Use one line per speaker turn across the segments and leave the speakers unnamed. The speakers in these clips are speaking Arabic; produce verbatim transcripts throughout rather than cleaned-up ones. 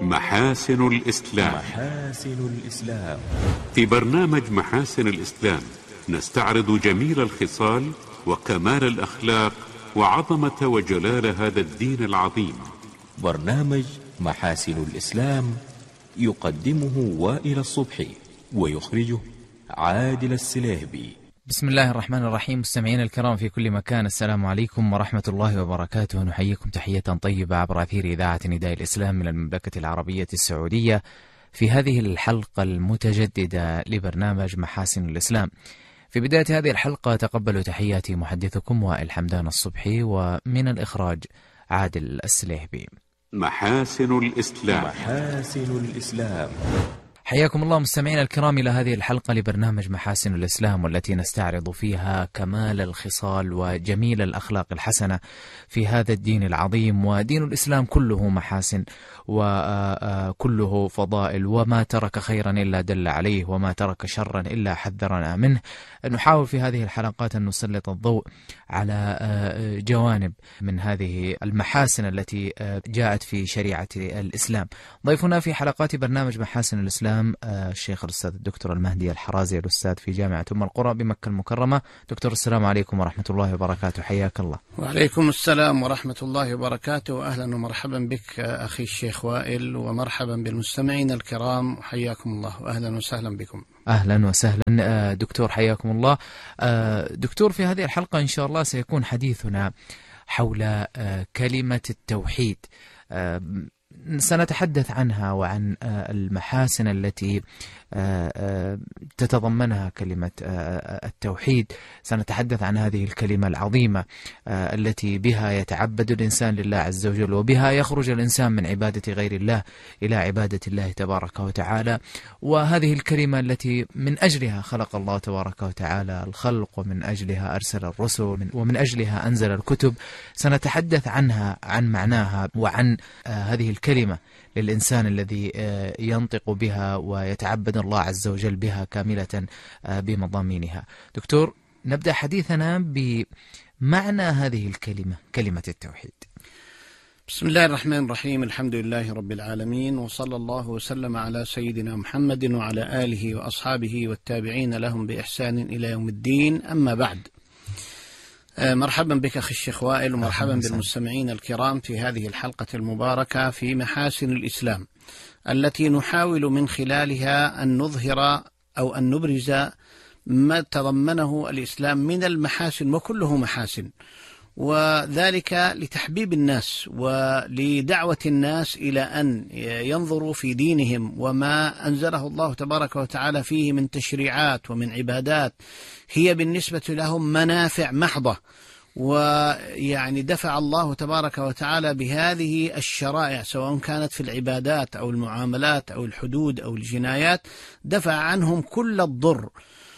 محاسن الإسلام.
محاسن الإسلام.
في برنامج محاسن الإسلام نستعرض جميل الخصال وكمال الأخلاق وعظمة وجلال هذا الدين العظيم.
برنامج محاسن الإسلام يقدمه وائل الصبحي ويخرجه عادل السليهبي.
بسم الله الرحمن الرحيم. مستمعين الكرام في كل مكان، السلام عليكم ورحمة الله وبركاته. نحييكم تحية طيبة عبر أثير إذاعة نداء الإسلام من المملكة العربية السعودية في هذه الحلقة المتجددة لبرنامج محاسن الإسلام. في بداية هذه الحلقة تقبلوا تحياتي محدثكم وائل حمدان الصبحي، ومن الإخراج عادل السليهبي.
محاسن الإسلام.
محاسن الإسلام.
حياكم الله مستمعين الكرام إلى هذه الحلقة لبرنامج محاسن الإسلام، والتي نستعرض فيها كمال الخصال وجميل الأخلاق الحسنة في هذا الدين العظيم. ودين الإسلام كله محاسن وكله فضائل، وما ترك خيرا إلا دل عليه، وما ترك شرا إلا حذرنا منه. نحاول في هذه الحلقات أن نسلط الضوء على جوانب من هذه المحاسن التي جاءت في شريعة الإسلام. ضيفنا في حلقات برنامج محاسن الإسلام الشيخ الأستاذ الدكتور المهدي الحرازي، الأستاذ في جامعة أم القرى بمكة المكرمة. دكتور السلام عليكم ورحمة الله وبركاته، حياك الله.
وعليكم السلام ورحمة الله وبركاته. أهلا ومرحبا بك أخي الشيخ وائل، ومرحبا بالمستمعين الكرام، حياكم الله وأهلا وسهلا بكم.
أهلا وسهلا دكتور، حياكم الله. دكتور، في هذه الحلقة إن شاء الله سيكون حديثنا حول كلمة التوحيد. سنتحدث عنها وعن المحاسن التي تتضمنها كلمة التوحيد. سنتحدث عن هذه الكلمة العظيمة التي بها يتعبد الإنسان لله عز وجل، وبها يخرج الإنسان من عبادة غير الله إلى عبادة الله تبارك وتعالى. وهذه الكلمة التي من أجلها خلق الله تبارك وتعالى الخلق، ومن أجلها أرسل الرسل، ومن أجلها أنزل الكتب. سنتحدث عنها، عن معناها، وعن هذه الكلمة للإنسان الذي ينطق بها ويتعبد الله عز وجل بها كاملة بمضامينها. دكتور، نبدأ حديثنا بمعنى هذه الكلمة، كلمة التوحيد.
بسم الله الرحمن الرحيم. الحمد لله رب العالمين، وصلى الله وسلم على سيدنا محمد وعلى آله وأصحابه والتابعين لهم بإحسان إلى يوم الدين. أما بعد، مرحبا بك أخي الشيخ وائل، ومرحبا بالمستمعين الكرام في هذه الحلقة المباركة في محاسن الإسلام، التي نحاول من خلالها أن نظهر أو أن نبرز ما تضمنه الإسلام من المحاسن، وكله محاسن، وذلك لتحبيب الناس ولدعوة الناس إلى أن ينظروا في دينهم وما أنزله الله تبارك وتعالى فيه من تشريعات ومن عبادات هي بالنسبة لهم منافع محضة. ويعني دفع الله تبارك وتعالى بهذه الشرائع، سواء كانت في العبادات أو المعاملات أو الحدود أو الجنايات، دفع عنهم كل الضر.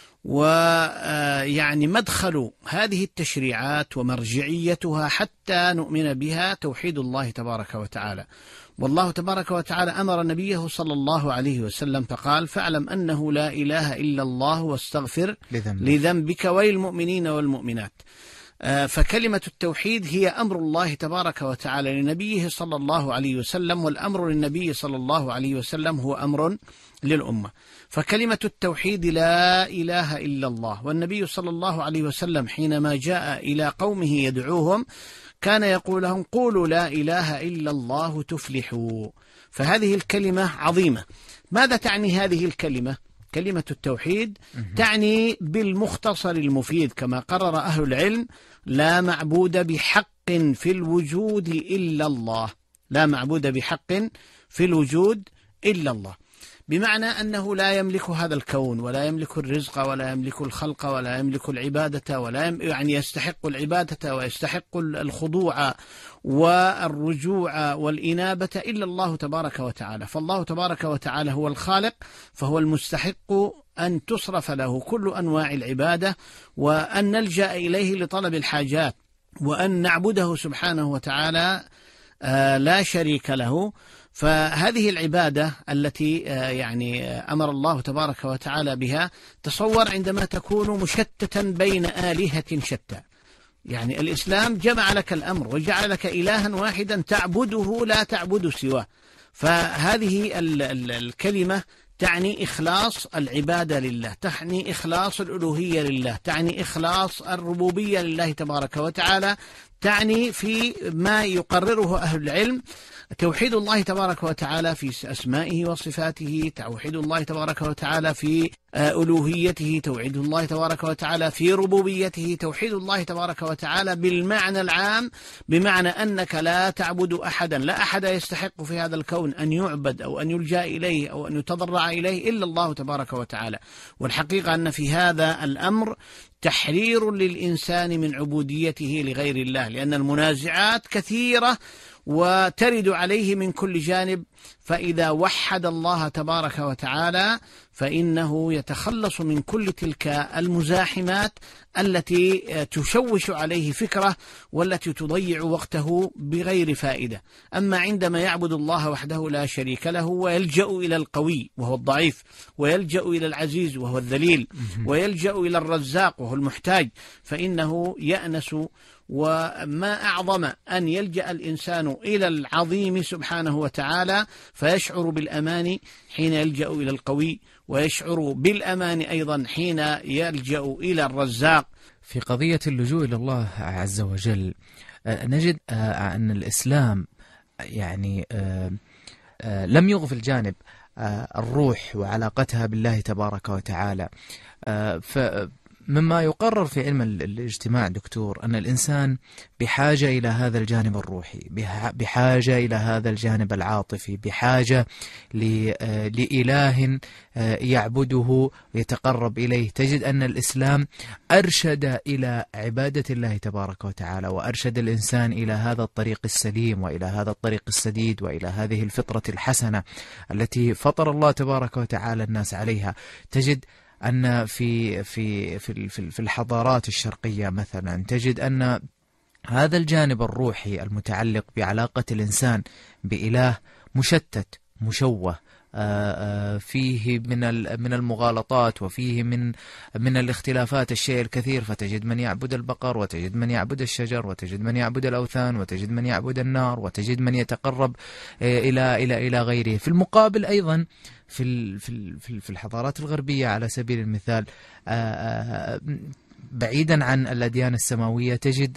ويعني مدخل هذه التشريعات ومرجعيتها حتى نؤمن بها توحيد الله تبارك وتعالى. والله تبارك وتعالى أمر نبيه صلى الله عليه وسلم فقال: فاعلم أنه لا إله إلا الله واستغفر لذنبك وللمؤمنين والمؤمنات. فكلمة التوحيد هي أمر الله تبارك وتعالى لنبيه صلى الله عليه وسلم، والأمر للنبي صلى الله عليه وسلم هو أمر للأمة. فكلمة التوحيد لا إله إلا الله. والنبي صلى الله عليه وسلم حينما جاء إلى قومه يدعوهم كان يقول لهم: قولوا لا إله إلا الله تفلحوا. فهذه الكلمة عظيمة. ماذا تعني هذه الكلمة؟ كلمة التوحيد تعني بالمختصر المفيد كما قرر أهل العلم: لا معبود بحق في الوجود إلا الله. لا معبود بحق في الوجود إلا الله، بمعنى أنه لا يملك هذا الكون، ولا يملك الرزق، ولا يملك الخلق، ولا يملك العبادة، ولا يم... يعني يستحق العبادة ويستحق الخضوع والرجوع والإنابة إلا الله تبارك وتعالى. فالله تبارك وتعالى هو الخالق، فهو المستحق أن تصرف له كل أنواع العبادة، وأن نلجأ إليه لطلب الحاجات، وأن نعبده سبحانه وتعالى آه لا شريك له. فهذه العبادة التي يعني أمر الله تبارك وتعالى بها، تصور عندما تكون مشتتا بين آلهة شتى. يعني الإسلام جمع لك الأمر وجعل لك إلها واحدا تعبده لا تعبد سواه. فهذه ال ال الكلمة تعني إخلاص العبادة لله، تعني إخلاص الألوهية لله، تعني إخلاص الربوبية لله تبارك وتعالى، تعني في ما يقرره أهل العلم توحيد الله تبارك وتعالى في أسمائه وصفاته، توحيد الله تبارك وتعالى في ألوهيته، توحيد الله تبارك وتعالى في ربوبيته، توحيد الله تبارك وتعالى بالمعنى العام، بمعنى أنك لا تعبد أحدا، لا أحد يستحق في هذا الكون أن يعبد أو أن يلجأ إليه أو أن يتضرع إليه إلا الله تبارك وتعالى. والحقيقة أن في هذا الأمر تحرير للإنسان من عبوديته لغير الله، لأن المنازعات كثيرة وترد عليه من كل جانب، فإذا وحد الله تبارك وتعالى فإنه يتخلص من كل تلك المزاحمات التي تشوش عليه فكره والتي تضيع وقته بغير فائدة. أما عندما يعبد الله وحده لا شريك له ويلجأ إلى القوي وهو الضعيف، ويلجأ إلى العزيز وهو الذليل، ويلجأ إلى الرزاق وهو المحتاج، فإنه يأنس. وما أعظم أن يلجأ الإنسان إلى العظيم سبحانه وتعالى فيشعر بالأمان حين يلجأ إلى القوي، ويشعر بالأمان أيضا حين يلجأ إلى الرزاق.
في قضية اللجوء إلى الله عز وجل نجد أن الإسلام يعني لم يغفل جانب الروح وعلاقتها بالله تبارك وتعالى. مما يقرر في علم الاجتماع دكتور أن الإنسان بحاجة إلى هذا الجانب الروحي، بحاجة إلى هذا الجانب العاطفي، بحاجة لإله يعبده ويتقرب إليه. تجد أن الإسلام أرشد إلى عبادة الله تبارك وتعالى، وأرشد الإنسان إلى هذا الطريق السليم وإلى هذا الطريق السديد وإلى هذه الفطرة الحسنة التي فطر الله تبارك وتعالى الناس عليها. تجد أن في في في في الحضارات الشرقية مثلا تجد أن هذا الجانب الروحي المتعلق بعلاقة الإنسان بإله مشتت مشوه، فيه من من المغالطات وفيه من من الاختلافات الشيء الكثير. فتجد من يعبد البقر، وتجد من يعبد الشجر، وتجد من يعبد الأوثان، وتجد من يعبد النار، وتجد من يتقرب إلى إلى إلى غيره. في المقابل أيضا في في في الحضارات الغربية على سبيل المثال بعيدا عن الأديان السماوية تجد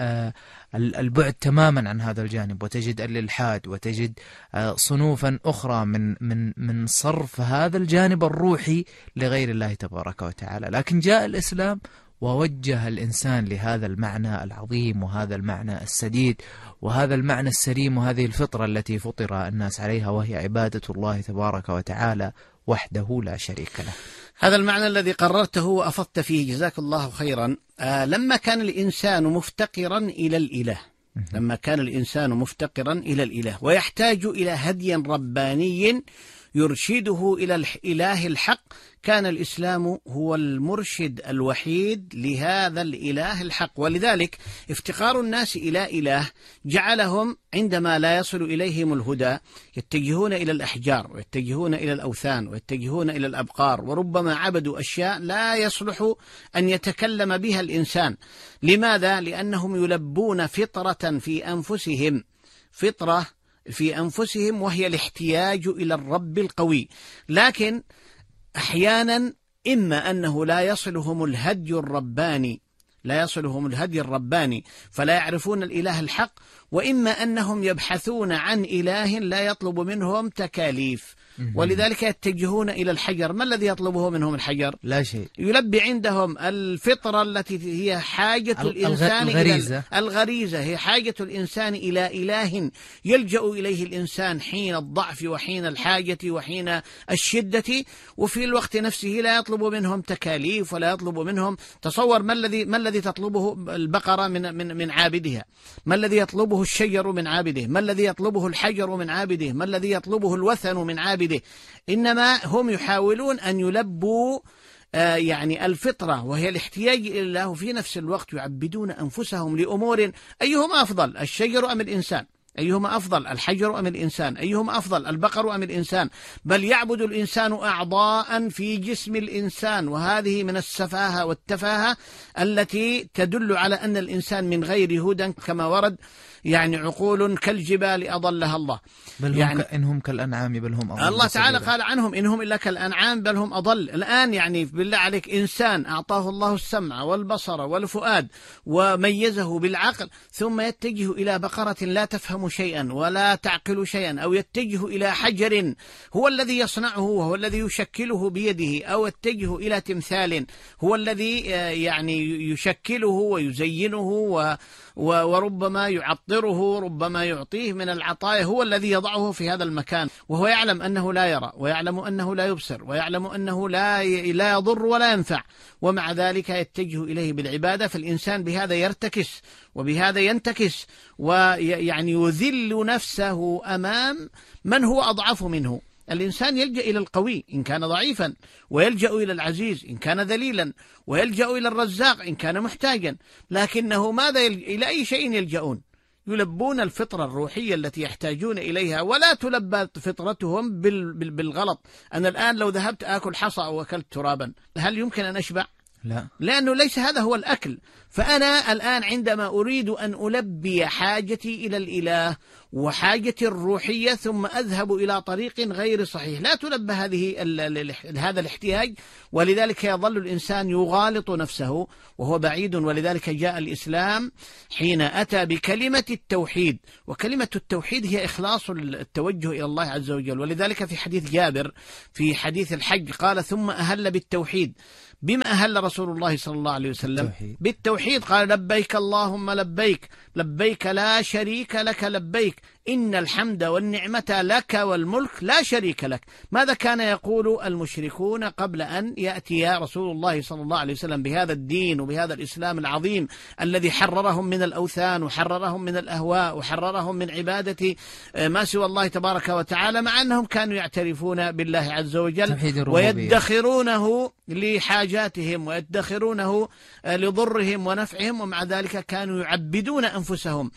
البعد تماما عن هذا الجانب، وتجد الإلحاد، وتجد صنوفا أخرى من من من صرف هذا الجانب الروحي لغير الله تبارك وتعالى. لكن جاء الإسلام ووجه الإنسان لهذا المعنى العظيم وهذا المعنى السديد وهذا المعنى السليم وهذه الفطرة التي فطر الناس عليها، وهي عبادة الله تبارك وتعالى وحده لا شريك له.
هذا المعنى الذي قررته وأفضت فيه جزاك الله خيرا. آه لما كان الإنسان مفتقرا إلى الإله، لما كان الإنسان مفتقرا إلى الإله ويحتاج إلى هدي رباني يرشده إلى الإله الحق، كان الإسلام هو المرشد الوحيد لهذا الإله الحق. ولذلك افتقار الناس إلى إله جعلهم عندما لا يصل إليهم الهدى يتجهون إلى الأحجار، ويتجهون إلى الأوثان، ويتجهون إلى الأبقار، وربما عبدوا أشياء لا يصلح أن يتكلم بها الإنسان. لماذا؟ لأنهم يلبون فطرة في أنفسهم، فطرة في أنفسهم وهي الاحتياج إلى الرب القوي. لكن أحيانا إما أنه لا يصلهم الهدي الرباني، لا يصلهم الهدي الرباني فلا يعرفون الإله الحق، وإما أنهم يبحثون عن إله لا يطلب منهم تكاليف، ولذلك يتجهون إلى الحجر. ما الذي يطلبه منهم الحجر؟
لا شيء. يلبي
عندهم الفطرة التي هي حاجة الإنسان
الغريزة.
إلى الغريزة، هي حاجة الإنسان إلى إله يلجأ إليه الإنسان حين الضعف وحين الحاجة وحين الشدة، وفي الوقت نفسه لا يطلب منهم تكاليف ولا يطلب منهم. تصور ما الذي ما الذي تطلبه البقرة من من من عابدها، ما الذي يطلبه الشجر من عابده، ما الذي يطلبه الحجر من عابده، ما الذي يطلبه الوثن من عابده. إنما هم يحاولون أن يلبوا آه يعني الفطرة وهي الاحتياج إلى الله، وفي نفس الوقت يعبدون أنفسهم لأمور. أيهما أفضل، الشجر أم الإنسان؟ أيهما أفضل، الحجر أم الإنسان؟ أيهما أفضل، البقر أم الإنسان؟ بل يعبد الإنسان أعضاء في جسم الإنسان، وهذه من السفاهة والتفاهة التي تدل على أن الإنسان من غير هدى، كما ورد يعني عقول كالجبال أضلها الله.
بل هم
يعني
إنهم كالأنعام بل هم أضل.
الله تعالى قال عنهم إنهم إلا كالأنعام بل هم أضل. الآن يعني بالله عليك إنسان أعطاه الله السمع والبصر والفؤاد وميزه بالعقل، ثم يتجه إلى بقرة لا تفهم شيئا ولا تعقل شيئا، أو يتجه إلى حجر هو الذي يصنعه وهو الذي يشكله بيده، أو يتجه إلى تمثال هو الذي يعني يشكله ويزينه وربما يعطره، ربما يعطيه من العطايا، هو الذي يضعه في هذا المكان، وهو يعلم أنه لا يرى ويعلم أنه لا يبصر ويعلم أنه لا لا يضر ولا ينفع، ومع ذلك يتجه إليه بالعبادة. فالإنسان بهذا يرتكس وبهذا ينتكس، ويعني يذل نفسه أمام من هو أضعف منه. الإنسان يلجأ إلى القوي إن كان ضعيفا، ويلجأ إلى العزيز إن كان ذليلا، ويلجأ إلى الرزاق إن كان محتاجا، لكنه ماذا يلجأ؟ إلى أي شيء يلجؤون؟ يلبون الفطرة الروحية التي يحتاجون إليها، ولا تلبى فطرتهم بالغلط. أنا الآن لو ذهبت آكل حصى أو أكلت ترابا، هل يمكن أن أشبع؟
لا،
لأنه ليس هذا هو الأكل. فأنا الآن عندما أريد أن ألبي حاجتي إلى الإله وحاجتي الروحية، ثم أذهب إلى طريق غير صحيح، لا تلبى هذه هذا الاحتياج، ولذلك يظل الإنسان يغالط نفسه وهو بعيد. ولذلك جاء الإسلام حين أتى بكلمة التوحيد، وكلمة التوحيد هي إخلاص التوجه إلى الله عز وجل. ولذلك في حديث جابر في حديث الحج قال: ثم أهل بالتوحيد. بما أهل رسول الله صلى الله عليه وسلم؟
التوحيد.
بالتوحيد. قال: لبيك اللهم لبيك، لبيك لا شريك لك لبيك، إن الحمد والنعمة لك والملك لا شريك لك. ماذا كان يقول المشركون قبل أن يأتي رسول الله صلى الله عليه وسلم بهذا الدين وبهذا الإسلام العظيم الذي حررهم من الأوثان وحررهم من الأهواء وحررهم من عبادة ما سوى الله تبارك وتعالى، مع أنهم كانوا يعترفون بالله عز وجل ويدخرونه لحاجاتهم ويدخرونه لضرهم ونفعهم، ومع ذلك كانوا يعبدون أنفسهم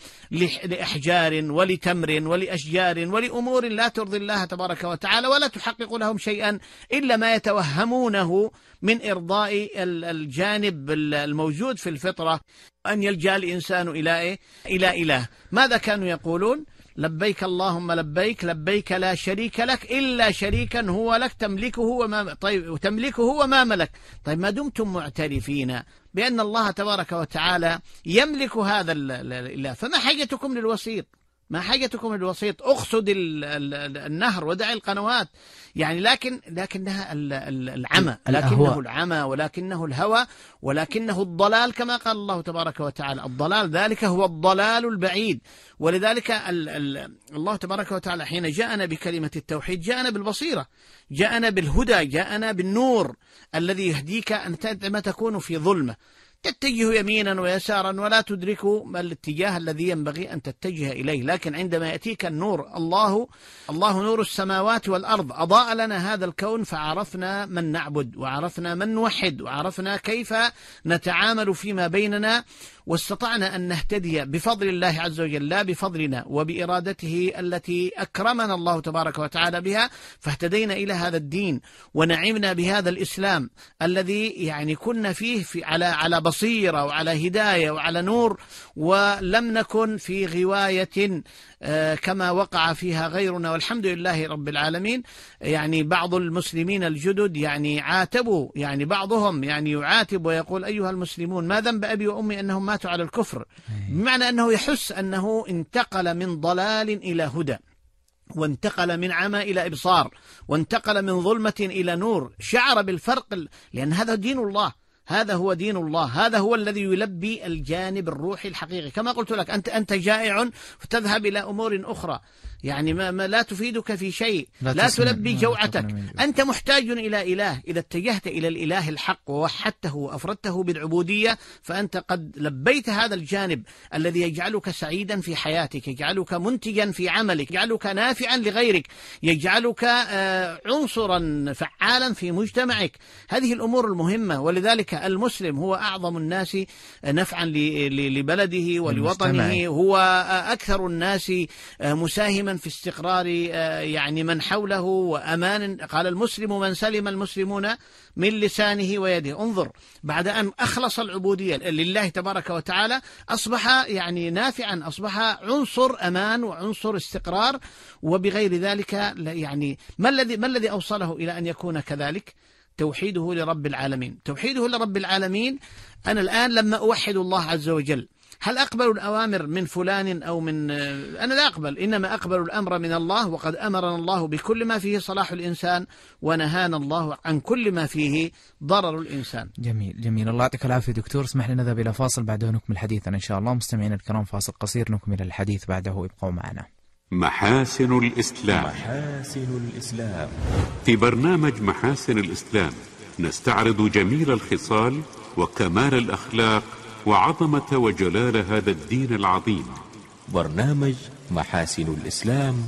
لأحجار ولتمر ولأشجار ولأمور لا ترضي الله تبارك وتعالى، ولا تحقق لهم شيئا إلا ما يتوهمونه من إرضاء الجانب الموجود في الفطرة، أن يلجأ الإنسان إلى إيه؟ إلى إله. ماذا كانوا يقولون؟ لبيك اللهم لبيك، لبيك لا شريك لك إلا شريكا هو لك تملكه وما طيب تملكه وما ملك. طيب ما دمتم معترفين بأن الله تبارك وتعالى يملك هذا الإله، فما حاجتكم للوسيط؟ ما حاجتكم للوسيط؟ اقصد النهر ودع القنوات. يعني لكن لكنها العمى، لكنه العمى ولكنه الهوى ولكنه الضلال، كما قال الله تبارك وتعالى: الضلال ذلك هو الضلال البعيد. ولذلك الله تبارك وتعالى حين جاءنا بكلمة التوحيد جاءنا بالبصيرة، جاءنا بالهدى، جاءنا بالنور الذي يهديك أنت ما تكون في ظلمة، تتجه يمينا ويسارا ولا تدرك الاتجاه الذي ينبغي أن تتجه إليه. لكن عندما يأتيك النور، الله الله نور السماوات والأرض، أضاء لنا هذا الكون، فعرفنا من نعبد وعرفنا من نوحد وعرفنا كيف نتعامل فيما بيننا، واستطعنا أن نهتدي بفضل الله عز وجل، لا بفضلنا وبإرادته التي أكرمنا الله تبارك وتعالى بها، فاهتدينا إلى هذا الدين ونعمنا بهذا الإسلام الذي يعني كنا فيه في على على بصيرة وعلى هداية وعلى نور، ولم نكن في غواية كما وقع فيها غيرنا، والحمد لله رب العالمين. يعني بعض المسلمين الجدد يعني عاتبوا، يعني بعضهم يعني يعاتب ويقول: أيها المسلمون ما ذنب أبي وأمي أنهم ماتوا على الكفر، بمعنى أنه يحس أنه انتقل من ضلال إلى هدى، وانتقل من عمى إلى إبصار، وانتقل من ظلمة إلى نور، شعر بالفرق، لأن هذا دين الله، هذا هو دين الله، هذا هو الذي يلبي الجانب الروحي الحقيقي. كما قلت لك، أنت أنت جائع فتذهب إلى أمور أخرى يعني ما, ما لا تفيدك في شيء، لا, لا تلبي جوعتك. أنت محتاج إلى إله، إذا اتجهت إلى الإله الحق ووحدته وأفردته بالعبودية، فأنت قد لبيت هذا الجانب الذي يجعلك سعيدا في حياتك، يجعلك منتجا في عملك، يجعلك نافعا لغيرك، يجعلك عنصرا فعالا في مجتمعك. هذه الأمور المهمة. ولذلك ولذلك المسلم هو أعظم الناس نفعا لبلده ولوطنه، هو أكثر الناس مساهما في استقرار يعني من حوله وأمان. قال المسلم من سلم المسلمون من لسانه ويده. انظر، بعد أن أخلص العبودية لله تبارك وتعالى أصبح يعني نافعا، أصبح عنصر أمان وعنصر استقرار. وبغير ذلك يعني ما الذي ما الذي أوصله إلى أن يكون كذلك؟ توحيده لرب العالمين. توحيده لرب العالمين. أنا الآن لما أوحد الله عز وجل هل أقبل الأوامر من فلان أو من أنا لا أقبل، إنما أقبل الأمر من الله، وقد أمرنا الله بكل ما فيه صلاح الإنسان ونهانا الله عن كل ما فيه ضرر الإنسان.
جميل جميل، الله يعطيك العافية دكتور. اسمح لنا نذهب إلى فاصل، بعده نكمل حديثنا إن شاء الله. مستمعينا الكرام، فاصل قصير نكمل الحديث بعده، ابقوا معنا.
محاسن الإسلام.
محاسن الإسلام.
في برنامج محاسن الإسلام نستعرض جميل الخصال وكمال الأخلاق وعظمة وجلال هذا الدين العظيم.
برنامج محاسن الإسلام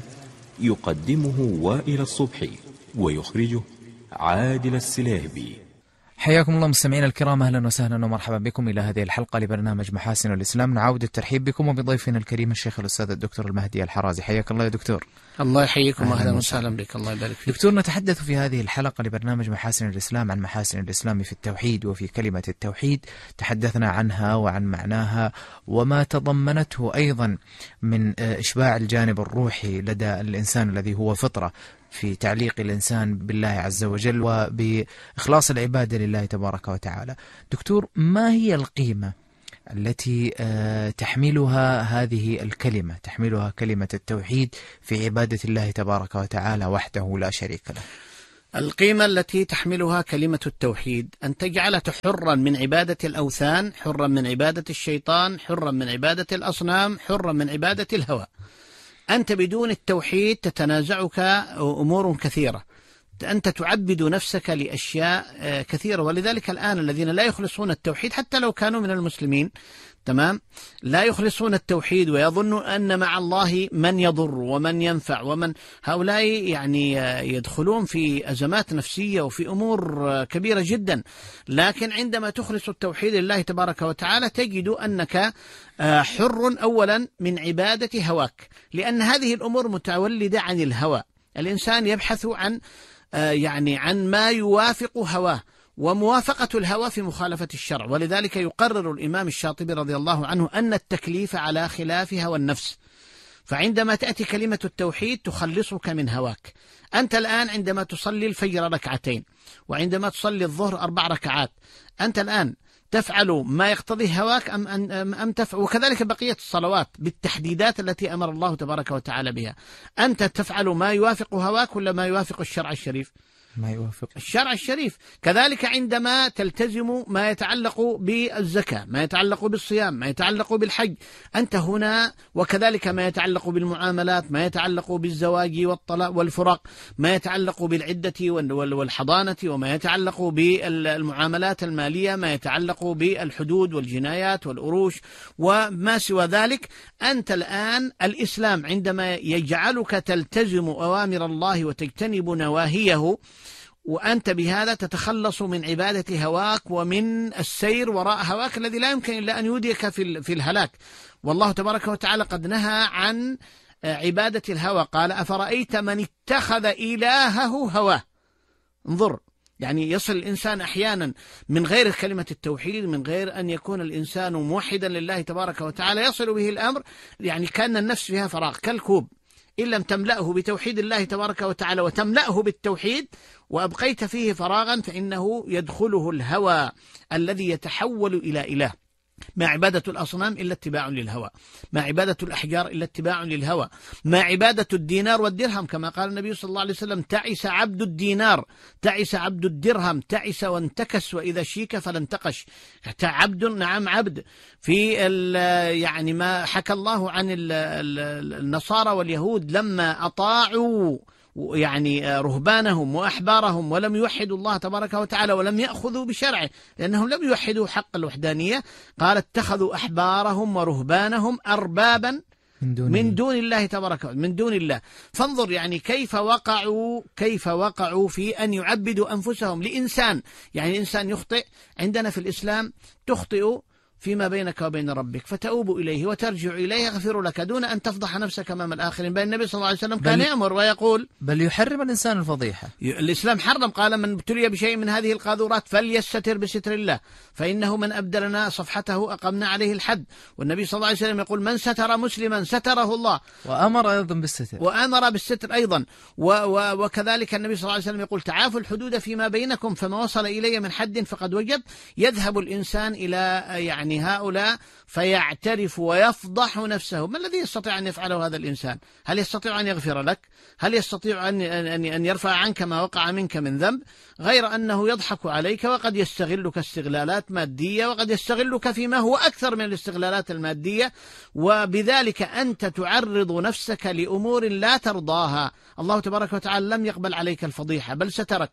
يقدمه وائل الصبحي ويخرجه عادل السليهبي.
حياكم الله مستمعينا الكرام، أهلا وسهلا ومرحبا بكم إلى هذه الحلقة لبرنامج محاسن الإسلام. نعود الترحيب بكم وبضيفنا الكريم الشيخ الأستاذ الدكتور المهدي الحرازي. حياك الله يا دكتور.
الله يحييكم واهلا وسهلا بك، الله يبارك فيك.
دكتور، نتحدث في هذه الحلقة لبرنامج محاسن الإسلام عن محاسن الإسلام في التوحيد وفي كلمة التوحيد. تحدثنا عنها وعن معناها وما تضمنته أيضا من إشباع الجانب الروحي لدى الإنسان الذي هو فطرة في تعليق الإنسان بالله عز وجل وبإخلاص العبادة لله تبارك وتعالى. دكتور، ما هي القيمة التي تحملها هذه الكلمة، تحملها كلمة التوحيد في عبادة الله تبارك وتعالى وحده لا شريك له؟
القيمة التي تحملها كلمة التوحيد أن تجعلك حرا من عبادة الأوثان، حرا من عبادة الشيطان، حرا من عبادة الأصنام، حرا من عبادة الهوى. أنت بدون التوحيد تتنازعك أمور كثيرة، أنت تعبد نفسك لأشياء كثيرة. ولذلك الآن الذين لا يخلصون التوحيد حتى لو كانوا من المسلمين، تمام، لا يخلصون التوحيد ويظنوا أن مع الله من يضر ومن ينفع، ومن هؤلاء يعني يدخلون في أزمات نفسية وفي أمور كبيرة جدا. لكن عندما تخلص التوحيد لله تبارك وتعالى تجد أنك حر أولا من عبادة هواك، لأن هذه الأمور متولدة عن الهوى. الإنسان يبحث عن يعني عن ما يوافق هواه، وموافقة الهوى في مخالفة الشرع. ولذلك يقرر الإمام الشاطبي رضي الله عنه أن التكليف على خلاف هوى النفس. فعندما تأتي كلمة التوحيد تخلصك من هواك. أنت الآن عندما تصلي الفجر ركعتين، وعندما تصلي الظهر أربع ركعات، أنت الآن تفعل ما يقتضي هواك أم, أم, أم تفعل، وكذلك بقية الصلوات بالتحديدات التي أمر الله تبارك وتعالى بها. أنت تفعل ما يوافق هواك ولا ما يوافق الشرع الشريف؟
ما يوافق
الشرع الشريف. كذلك عندما تلتزم ما يتعلق بالزكاة، ما يتعلق بالصيام، ما يتعلق بالحج، أنت هنا، وكذلك ما يتعلق بالمعاملات، ما يتعلق بالزواج والطلاق والفراق، ما يتعلق بالعدة والحضانة، وما يتعلق بالمعاملات المالية، ما يتعلق بالحدود والجنايات والأروش وما سوى ذلك. أنت الآن الإسلام عندما يجعلك تلتزم أوامر الله وتجتنب نواهيه، وأنت بهذا تتخلص من عبادة هواك ومن السير وراء هواك الذي لا يمكن إلا أن يوديك في الهلاك. والله تبارك وتعالى قد نهى عن عبادة الهوى، قال أفرأيت من اتخذ إلهه هواه. انظر، يعني يصل الإنسان أحيانا من غير كلمة التوحيد، من غير أن يكون الإنسان موحدا لله تبارك وتعالى، يصل به الأمر يعني كان النفس فيها فراغ كالكوب، إن لم تملأه بتوحيد الله تبارك وتعالى وتملأه بالتوحيد وأبقيت فيه فراغا فإنه يدخله الهوى الذي يتحول إلى إله. ما عبادة الأصنام إلا اتباع للهوى، ما عبادة الأحجار إلا اتباع للهوى، ما عبادة الدينار والدرهم كما قال النبي صلى الله عليه وسلم تعس عبد الدينار، تعس عبد الدرهم، تعس وانتكس وإذا شيك فلانتقش. عبد، نعم عبد. في يعني ما حكى الله عن النصارى واليهود لما أطاعوا يعني رهبانهم وأحبارهم ولم يوحدوا الله تبارك وتعالى ولم يأخذوا بشرعه، لأنهم لم يوحدوا حق الوحدانية، قال اتخذوا أحبارهم ورهبانهم أربابا
من دون,
من دون الله تبارك وتعالى، من دون الله. فانظر يعني كيف وقعوا كيف وقعوا في أن يعبدوا أنفسهم لإنسان. يعني الإنسان يخطئ، عندنا في الإسلام تخطئ فيما بينك وبين ربك فتؤوب إليه وترجع إليه يغفر لك دون أن تفضح نفسك أمام الآخرين. بل النبي صلى الله عليه وسلم كان يأمر ويقول،
بل يحرم الإنسان الفضيحة.
الإسلام حرم، قال من ابتلي بشيء من هذه القاذورات فليستتر بستر الله فإنه من أبدلنا صفحته أقمنا عليه الحد. والنبي صلى الله عليه وسلم يقول من ستر مسلما ستره الله،
وأمر أيضا بالستر
وأمر بالستر أيضا. و و وكذلك النبي صلى الله عليه وسلم يقول تعافوا الحدود فيما بينكم فما وصل إلي من حد فقد وجب. يذهب الإنسان إلى يعني هؤلاء فيعترف ويفضح نفسه. ما الذي يستطيع أن يفعله هذا الإنسان؟ هل يستطيع أن يغفر لك؟ هل يستطيع أن أن يرفع عنك ما وقع منك من ذنب؟ غير أنه يضحك عليك، وقد يستغلك استغلالات مادية، وقد يستغلك فيما هو أكثر من الاستغلالات المادية، وبذلك أنت تعرض نفسك لأمور لا ترضاها. الله تبارك وتعالى لم يقبل عليك الفضيحة بل سترك.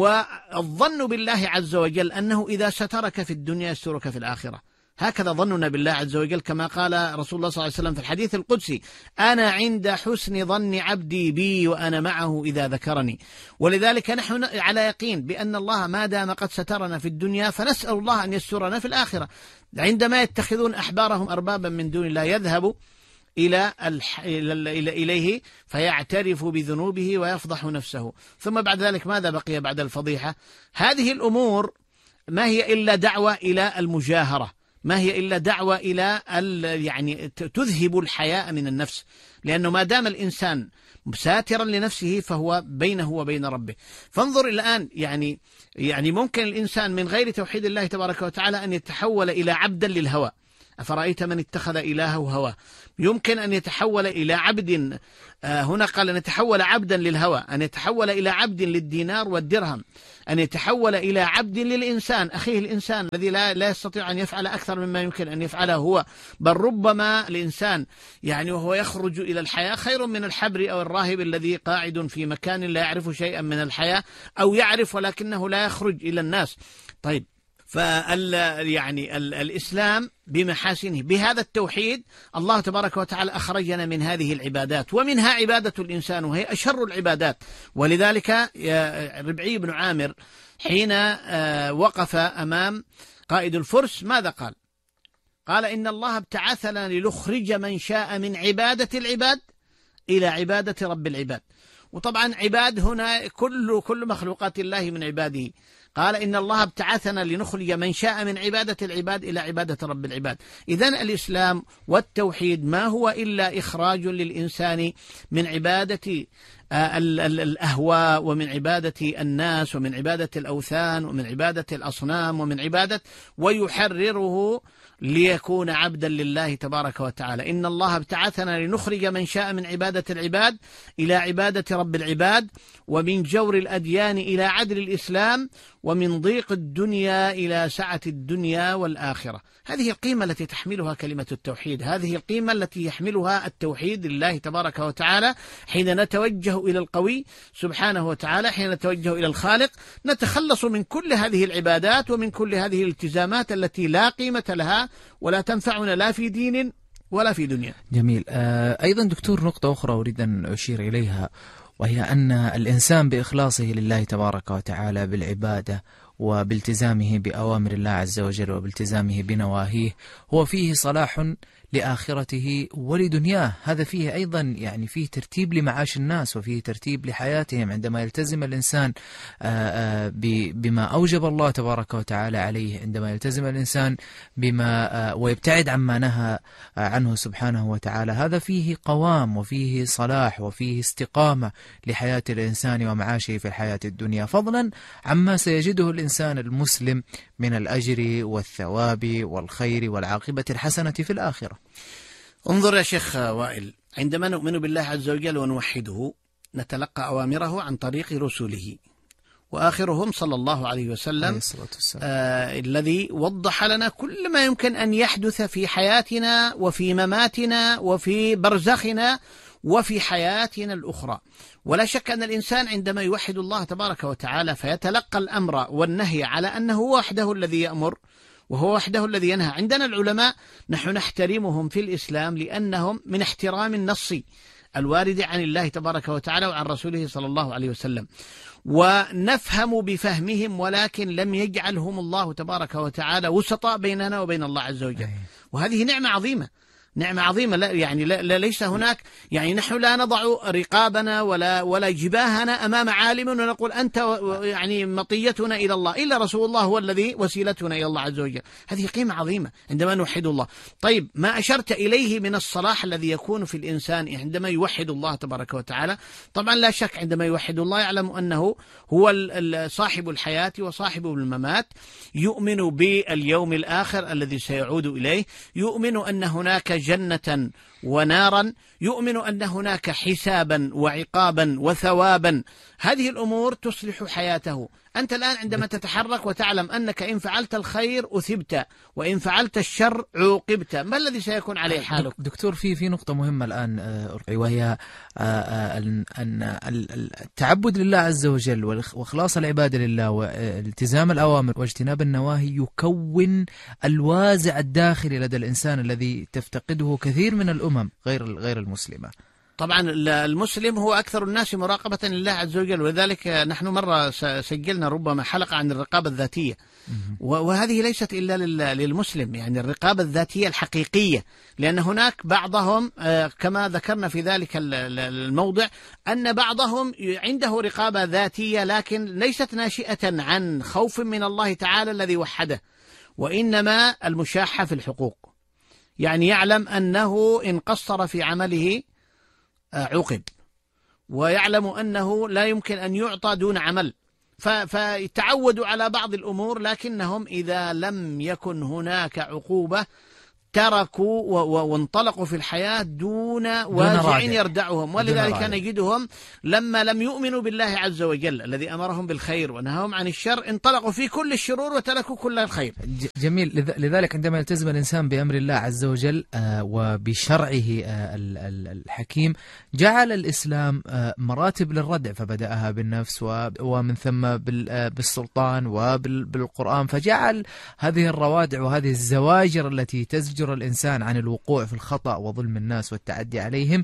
والظن بالله عز وجل أنه إذا سترك في الدنيا يسترك في الآخرة. هكذا ظننا بالله عز وجل، كما قال رسول الله صلى الله عليه وسلم في الحديث القدسي أنا عند حسن ظن عبدي بي وأنا معه إذا ذكرني. ولذلك نحن على يقين بأن الله ما دام قد سترنا في الدنيا فنسأل الله أن يسترنا في الآخرة. عندما يتخذون أحبارهم أربابا من دون الله يذهب إلى الح... إلى إليه فيعترف بذنوبه ويفضح نفسه، ثم بعد ذلك ماذا بقي بعد الفضيحة؟ هذه الأمور ما هي إلا دعوة إلى المجاهرة، ما هي إلا دعوة إلى يعني تذهب الحياء من النفس، لأنه ما دام الإنسان ساترا لنفسه فهو بينه وبين ربه. فانظر الآن يعني يعني ممكن الإنسان من غير توحيد الله تبارك وتعالى أن يتحول إلى عبدا للهوى. أفرأيت من اتخذ إلهه هواه. يمكن أن يتحول إلى عبد، هنا قال أن يتحول عبدا للهوى، أن يتحول إلى عبد للدينار والدرهم، أن يتحول إلى عبد للإنسان أخيه الإنسان الذي لا, لا يستطيع أن يفعل أكثر مما يمكن أن يفعله هو. بل ربما الإنسان يعني وهو يخرج إلى الحياة خير من الحبر أو الراهب الذي قاعد في مكان لا يعرف شيئا من الحياة، أو يعرف ولكنه لا يخرج إلى الناس. طيب، فال يعني ال الإسلام بمحاسنه بهذا التوحيد الله تبارك وتعالى أخرجنا من هذه العبادات، ومنها عبادة الإنسان وهي أشر العبادات. ولذلك ربعي بن عامر حين وقف أمام قائد الفرس ماذا قال؟ قال إن الله ابتعثنا لنخرج من شاء من عبادة العباد إلى عبادة رب العباد. وطبعا عباد هنا كل كل مخلوقات الله من عباده. قال إن الله ابتعثنا لنخرج من شاء من عبادة العباد إلى عبادة رب العباد. إذن الإسلام والتوحيد ما هو إلا إخراج للإنسان من عبادة الأهواء، ومن عبادة الناس، ومن عبادة الأوثان، ومن عبادة الأصنام، ومن عبادة ويحرره ليكون عبدا لله تبارك وتعالى. إن الله ابتعثنا لنخرج من شاء من عبادة العباد إلى عبادة رب العباد، ومن جور الأديان إلى عدل الإسلام، ومن ضيق الدنيا إلى سعة الدنيا والآخرة. هذه القيمة التي تحملها كلمة التوحيد، هذه القيمة التي يحملها التوحيد لله تبارك وتعالى. حين نتوجه إلى القوي سبحانه وتعالى، حين نتوجه إلى الخالق، نتخلص من كل هذه العبادات ومن كل هذه الالتزامات التي لا قيمة لها ولا تنفعنا لا في دين ولا في دنيا.
جميل. آه أيضا دكتور نقطة أخرى أريد أن أشير إليها، وهي أن الإنسان بإخلاصه لله تبارك وتعالى بالعبادة وبالتزامه بأوامر الله عز وجل وبالتزامه بنواهيه هو فيه صلاح لآخرته ولدنياه. هذا فيه أيضا يعني فيه ترتيب لمعاش الناس وفيه ترتيب لحياتهم، عندما يلتزم الإنسان بما أوجب الله تبارك وتعالى عليه، عندما يلتزم الإنسان بما ويبتعد عما نهى عنه سبحانه وتعالى، هذا فيه قوام وفيه صلاح وفيه استقامة لحياة الإنسان ومعاشه في الحياة الدنيا، فضلا عما سيجده الإنسان المسلم من الأجر والثواب والخير والعاقبة الحسنة في الآخرة.
انظر يا شيخ وائل، عندما نؤمن بالله عز وجل ونوحده نتلقى أوامره عن طريق رسله، وآخرهم صلى الله عليه وسلم آه الذي وضح لنا كل ما يمكن أن يحدث في حياتنا وفي مماتنا وفي برزخنا وفي حياتنا الأخرى. ولا شك أن الإنسان عندما يوحد الله تبارك وتعالى فيتلقى الأمر والنهي على أنه وحده الذي يأمر وهو وحده الذي ينهى. عندنا العلماء نحن نحترمهم في الإسلام لأنهم من احترام النص الوارد عن الله تبارك وتعالى وعن رسوله صلى الله عليه وسلم، ونفهم بفهمهم، ولكن لم يجعلهم الله تبارك وتعالى وسطاء بيننا وبين الله عز وجل، وهذه نعمة عظيمة، نعمة عظيمة. لا يعني لا لا ليس هناك يعني نحن لا نضع رقابنا ولا ولا جباهنا أمام عالم ونقول أنت يعني مطيتنا إلى الله، إلا رسول الله هو الذي وسيلتنا إلى الله عز وجل. هذه قيمة عظيمة عندما نوحد الله. طيب ما أشرت إليه من الصلاح الذي يكون في الإنسان عندما يوحد الله تبارك وتعالى، طبعا لا شك عندما يوحد الله يعلم أنه هو صاحب الحياة وصاحب الممات، يؤمن باليوم الآخر الذي سيعود إليه، يؤمن أن هناك جنة ونارا، يؤمن أن هناك حسابا وعقابا وثوابا. هذه الأمور تصلح حياته. أنت الآن عندما تتحرك وتعلم أنك إن فعلت الخير أثبت وإن فعلت الشر عوقبت، ما الذي سيكون عليه حالك؟
دكتور في في نقطة مهمة الآن، وهي أن التعبد لله عز وجل وإخلاص العبادة لله والتزام الأوامر واجتناب النواهي يكون الوازع الداخلي لدى الإنسان الذي تفتقده كثير من الأمم غير غير المسلمة.
طبعا المسلم هو أكثر الناس مراقبة لله عز وجل، ولذلك نحن مرة سجلنا ربما حلقة عن الرقابة الذاتية، وهذه ليست إلا للمسلم، يعني الرقابة الذاتية الحقيقية، لأن هناك بعضهم كما ذكرنا في ذلك الموضع أن بعضهم عنده رقابة ذاتية لكن ليست ناشئة عن خوف من الله تعالى الذي وحده، وإنما المشاحة في الحقوق، يعني يعلم أنه إن قصر في عمله عوقب، ويعلم أنه لا يمكن أن يعطى دون عمل، فيتعودوا على بعض الأمور، لكنهم إذا لم يكن هناك عقوبة تركوا وانطلقوا في الحياة دون واجع يردعهم. ولذلك نجدهم لما لم يؤمنوا بالله عز وجل الذي أمرهم بالخير ونهاهم عن الشر انطلقوا في كل الشرور وتركوا كل الخير.
جميل. لذلك عندما يلتزم الإنسان بأمر الله عز وجل وبشرعه الحكيم جعل الإسلام مراتب للردع، فبدأها بالنفس ومن ثم بالسلطان وبالقرآن، فجعل هذه الروادع وهذه الزواجر التي تزجر الإنسان عن الوقوع في الخطأ وظلم الناس والتعدي عليهم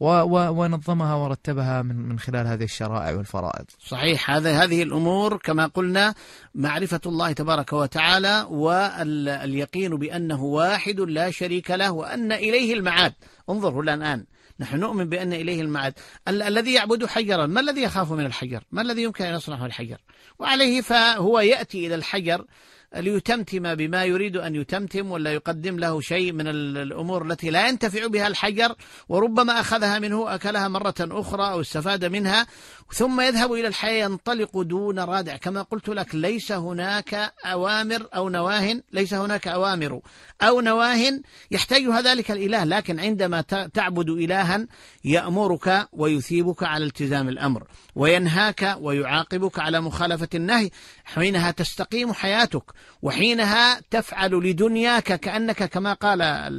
ونظمها ورتبها من من خلال هذه الشرائع والفرائض.
صحيح. هذا هذه الأمور كما قلنا معرفة الله تبارك وتعالى واليقين بأنه واحد لا شريك له وأن إليه المعاد. انظروا الآن نحن نؤمن بأن إليه المعاد. ال الذي يعبد حجرا ما الذي يخاف من الحجر؟ ما الذي يمكن أن يصنعه الحجر؟ وعليه فهو يأتي إلى الحجر ليتمتم بما يريد أن يتمتم، ولا يقدم له شيء من الأمور التي لا ينتفع بها الحجر، وربما أخذها منه أكلها مرة أخرى أو استفاد منها، ثم يذهب إلى الحياة ينطلق دون رادع. كما قلت لك ليس هناك أوامر أو نواه، ليس هناك أوامر أو نواه يحتاجها ذلك الإله، لكن عندما تعبد إلها يأمرك ويثيبك على التزام الأمر وينهاك ويعاقبك على مخالفة النهي، حينها تستقيم حياتك، وحينها تفعل لدنياك كأنك كما قال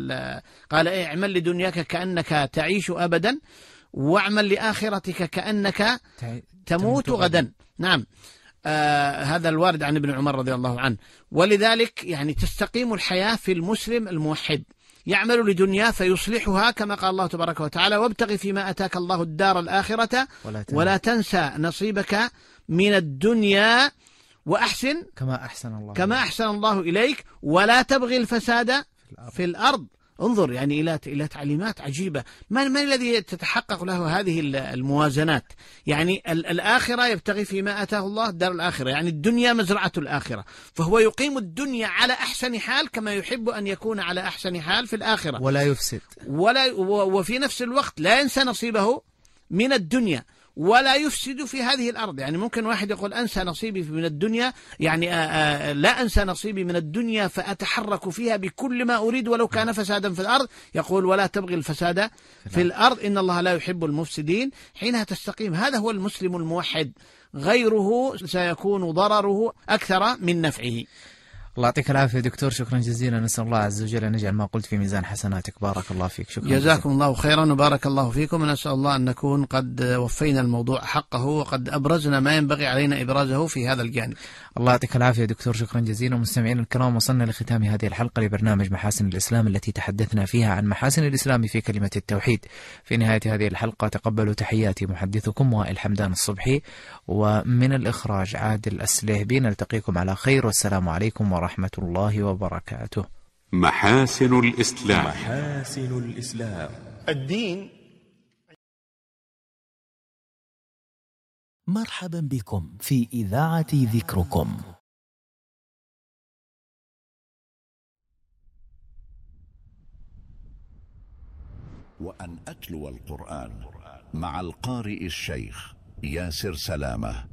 قال إيه اعمل لدنياك كأنك تعيش أبدا واعمل لآخرتك كأنك تموت غدا. نعم. آه هذا الوارد عن ابن عمر رضي الله عنه. ولذلك يعني تستقيم الحياة في المسلم الموحد، يعمل لدنيا فيصلحها كما قال الله تبارك وتعالى وابتغ فيما أتاك الله الدار الآخرة ولا تنسى نصيبك من الدنيا وأحسن
كما أحسن الله
كما أحسن الله إليك ولا تبغي الفساد في الأرض, في الأرض. انظر يعني إلى إلى تعليمات عجيبة. من من الذي تتحقق له هذه الموازنات؟ يعني الآخرة يبتغي فيما آتاه الله الدار الآخرة، يعني الدنيا مزرعة الآخرة، فهو يقيم الدنيا على أحسن حال كما يحب أن يكون على أحسن حال في الآخرة،
ولا يفسد ولا
وفي نفس الوقت لا ينسى نصيبه من الدنيا ولا يفسد في هذه الأرض. يعني ممكن واحد يقول أنسى نصيبي من الدنيا، يعني آآ آآ لا أنسى نصيبي من الدنيا فأتحرك فيها بكل ما أريد ولو كان فسادا في الأرض. يقول ولا تبغي الفساد في الأرض إن الله لا يحب المفسدين. حينها تستقيم. هذا هو المسلم الموحد، غيره سيكون ضرره أكثر من نفعه.
الله يعطيك العافية دكتور، شكرا جزيلا. نسأل الله عز وجل أن يجعل ما قلت في ميزان حسناتك. بارك الله فيك. شكرا
جزاكم الله خيرا وبارك الله فيكم. ونسأل الله أن نكون قد وفينا الموضوع حقه وقد أبرزنا ما ينبغي علينا إبرازه في هذا الجانب.
الله يعطيك العافية دكتور، شكرا جزيلا. مستمعين الكرام، وصلنا لختام هذه الحلقة لبرنامج محاسن الإسلام التي تحدثنا فيها عن محاسن الإسلام في كلمة التوحيد. في نهاية هذه الحلقة تقبلوا تحياتي محدثكم وائل حمدان الصبحي، ومن الإخراج عادل السليهبي. نلتقيكم على خير، والسلام عليكم ورحمة الله وبركاته.
محاسن الإسلام.
محاسن الإسلام.
الدين.
مرحبا بكم في إذاعة ذكركم.
وأن أتلو القرآن مع القارئ الشيخ ياسر سلامة.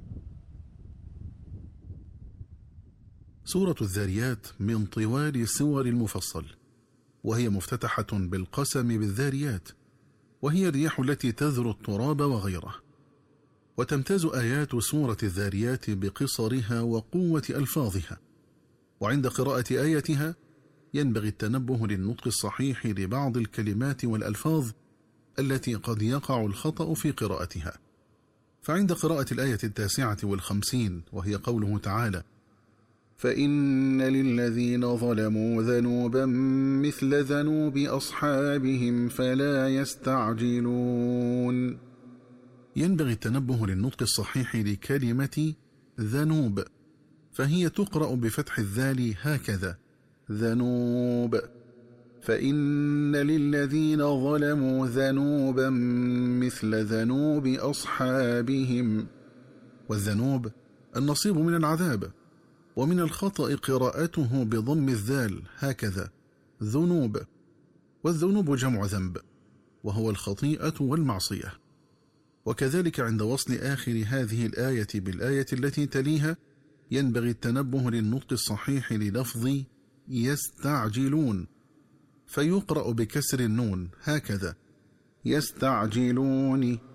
سورة الذاريات من طوال سور المفصل، وهي مفتتحة بالقسم بالذاريات، وهي الرياح التي تذر التراب وغيره. وتمتاز آيات سورة الذاريات بقصرها وقوة ألفاظها، وعند قراءة آياتها ينبغي التنبه للنطق الصحيح لبعض الكلمات والألفاظ التي قد يقع الخطأ في قراءتها. فعند قراءة الآية التاسعة والخمسين، وهي قوله تعالى: فإن للذين ظلموا ذنوبا مثل ذنوب أصحابهم فلا يستعجلون، ينبغي التنبه للنطق الصحيح لكلمة ذنوب، فهي تقرأ بفتح الذال هكذا: ذنوب. فإن للذين ظلموا ذنوبا مثل ذنوب أصحابهم. والذنوب النصيب من العذاب. ومن الخطأ قراءته بضم الذال هكذا: ذنوب. والذنوب جمع ذنب، وهو الخطيئة والمعصية. وكذلك عند وصل آخر هذه الآية بالآية التي تليها ينبغي التنبه للنطق الصحيح للفظ يستعجلون، فيقرأ بكسر النون هكذا: يستعجلون.